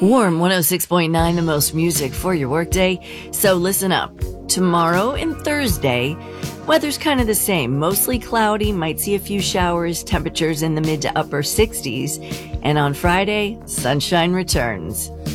Warm 106.9, the most music for your workday. So listen up. Tomorrow and Thursday, weather's kind of the same. Mostly cloudy, might see a few showers, temperatures in the mid to upper 60s. And on Friday, sunshine returns.